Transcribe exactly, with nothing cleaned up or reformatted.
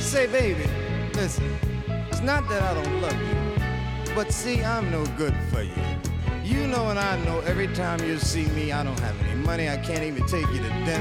Say, baby, listen, it's not that I don't love you, but see, I'm no good for you. You know and I know every time you see me, I don't have any money, I can't even take you to dinner.